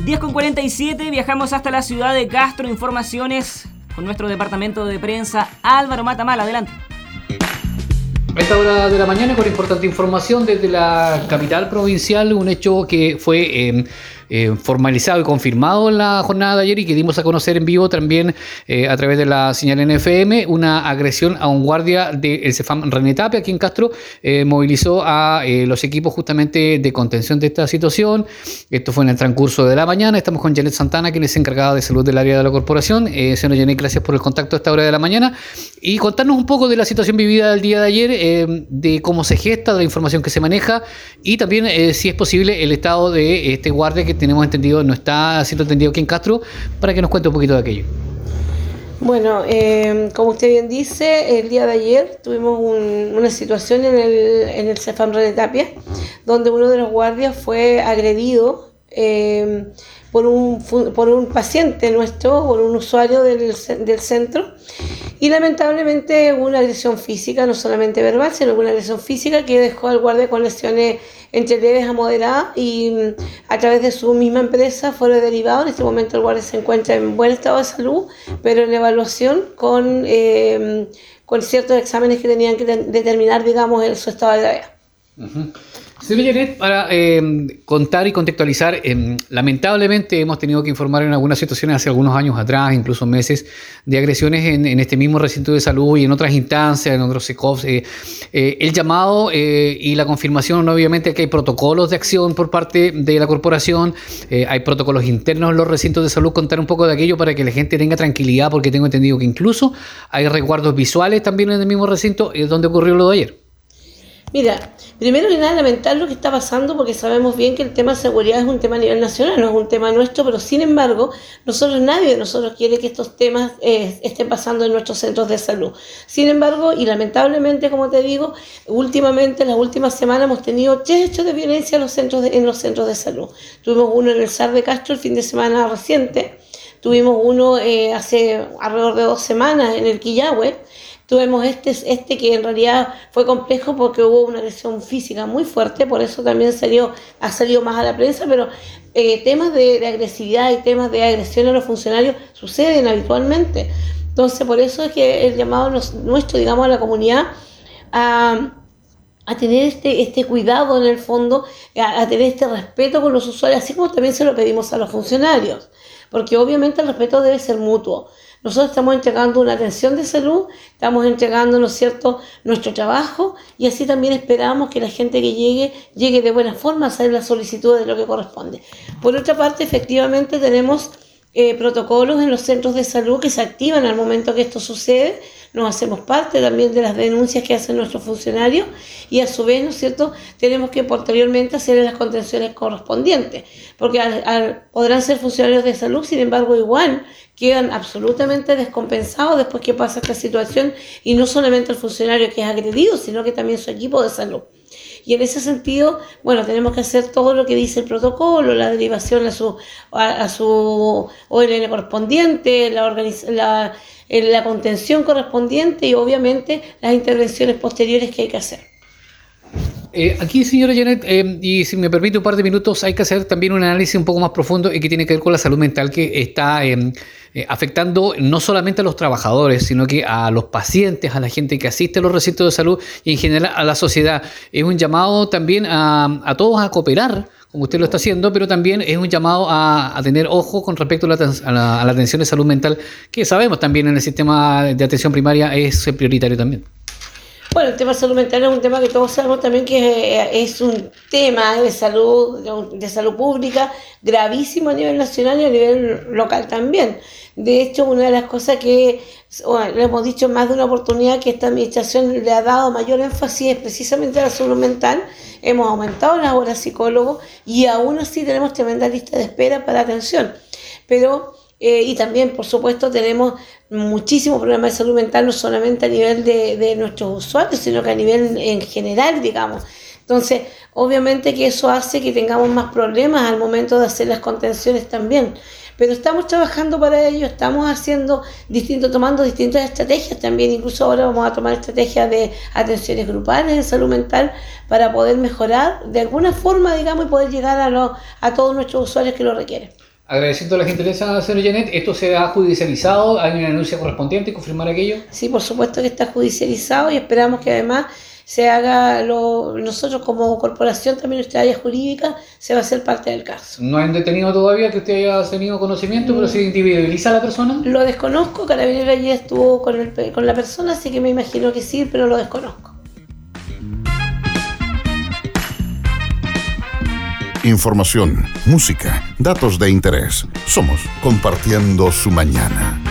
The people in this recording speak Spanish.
10:47, viajamos hasta la ciudad de Castro. Informaciones con nuestro departamento de prensa, Álvaro Matamal. Adelante. A esta hora de la mañana, con importante información desde la capital provincial, un hecho que fue formalizado y confirmado en la jornada de ayer y que dimos a conocer en vivo también a través de la señal NFM, una agresión a un guardia del CEFAM René Tapia aquí en Castro. Movilizó a los equipos justamente de contención de esta situación. Esto fue en el transcurso de la mañana. Estamos con Janet Santana, quien es encargada de salud del área de la corporación. Señora Janet, gracias por el contacto a esta hora de la mañana y contarnos un poco de la situación vivida del día de ayer, de cómo se gesta, de la información que se maneja y también si es posible el estado de este guardia que tenemos entendido no está siendo atendido aquí en Castro, para que nos cuente un poquito de aquello. Bueno, como usted bien dice, el día de ayer tuvimos una situación en el CEFAM René Tapia, donde uno de los guardias fue agredido por un paciente nuestro, por un usuario del centro, y lamentablemente hubo una agresión física, no solamente verbal, sino una agresión física que dejó al guardia con lesiones entre leves a moderadas, y a través de su misma empresa fue derivado. En este momento el guardia se encuentra en buen estado de salud, pero en evaluación con ciertos exámenes que tenían que determinar, digamos, su estado de gravedad. Uh-huh. Señora Janet, para contar y contextualizar, lamentablemente hemos tenido que informar en algunas situaciones hace algunos años atrás, incluso meses, de agresiones en este mismo recinto de salud y en otras instancias, en otros SECOPs. El llamado y la confirmación, obviamente, que hay protocolos de acción por parte de la corporación, hay protocolos internos en los recintos de salud. Contar un poco de aquello para que la gente tenga tranquilidad, porque tengo entendido que incluso hay resguardos visuales también en el mismo recinto donde ocurrió lo de ayer. Mira, primero que nada lamentar lo que está pasando, porque sabemos bien que el tema de seguridad es un tema a nivel nacional, no es un tema nuestro, pero sin embargo, nadie de nosotros quiere que estos temas estén pasando en nuestros centros de salud. Sin embargo, y lamentablemente, como te digo, últimamente, en las últimas semanas hemos tenido 3 hechos de violencia en los centros de salud. Tuvimos uno en el SAR de Castro el fin de semana reciente, tuvimos uno hace alrededor de 2 semanas en el Quillahue. Tuvimos este que en realidad fue complejo porque hubo una agresión física muy fuerte, por eso también ha salido más a la prensa, pero temas de agresividad y temas de agresión a los funcionarios suceden habitualmente. Entonces, por eso es que el llamado nuestro, digamos, a la comunidad a tener este cuidado en el fondo, a tener este respeto con los usuarios, así como también se lo pedimos a los funcionarios, porque obviamente el respeto debe ser mutuo. Nosotros estamos entregando una atención de salud, estamos entregando, ¿no es cierto?, nuestro trabajo, y así también esperamos que la gente que llegue de buena forma a hacer la solicitud de lo que corresponde. Por otra parte, efectivamente tenemos protocolos en los centros de salud que se activan al momento que esto sucede. Nos hacemos parte también de las denuncias que hacen nuestros funcionarios, y a su vez, ¿no es cierto?, tenemos que posteriormente hacer las contenciones correspondientes, porque podrán ser funcionarios de salud, sin embargo igual quedan absolutamente descompensados después que pasa esta situación, y no solamente el funcionario que es agredido, sino que también su equipo de salud. Y en ese sentido, bueno, tenemos que hacer todo lo que dice el protocolo, la derivación a su OLN correspondiente, la contención correspondiente y obviamente las intervenciones posteriores que hay que hacer. Aquí, señora Janet, y si me permite un par de minutos, hay que hacer también un análisis un poco más profundo y que tiene que ver con la salud mental que está afectando no solamente a los trabajadores, sino que a los pacientes, a la gente que asiste a los recintos de salud y en general a la sociedad. Es un llamado también a todos a cooperar, como usted lo está haciendo, pero también es un llamado a tener ojo con respecto a la atención de salud mental, que sabemos también en el sistema de atención primaria es prioritario también. Bueno, el tema de salud mental es un tema que todos sabemos también que es un tema de salud pública gravísimo a nivel nacional y a nivel local también. De hecho, una de las cosas que le hemos dicho en más de una oportunidad, que esta administración le ha dado mayor énfasis es precisamente a la salud mental. Hemos aumentado las horas psicólogos y aún así tenemos tremenda lista de espera para atención. Pero y también, por supuesto, tenemos muchísimos problemas de salud mental, no solamente a nivel de nuestros usuarios, sino que a nivel en general, digamos. Entonces, obviamente que eso hace que tengamos más problemas al momento de hacer las contenciones también. Pero estamos trabajando para ello, estamos tomando distintas estrategias también. Incluso ahora vamos a tomar estrategias de atenciones grupales en salud mental para poder mejorar de alguna forma, digamos, y poder llegar a todos nuestros usuarios que lo requieren. Agradeciendo la gentileza, señor Janet, ¿esto se ha judicializado? ¿Hay una denuncia correspondiente? ¿Confirmar aquello? Sí, por supuesto que está judicializado y esperamos que además se haga nosotros como corporación, también nuestra área jurídica, se va a hacer parte del caso. ¿No han detenido todavía que usted haya tenido conocimiento, pero se individualiza a la persona? Lo desconozco, Carabineros ayer estuvo con la persona, así que me imagino que sí, pero lo desconozco. Información, música, datos de interés. Somos Compartiendo su Mañana.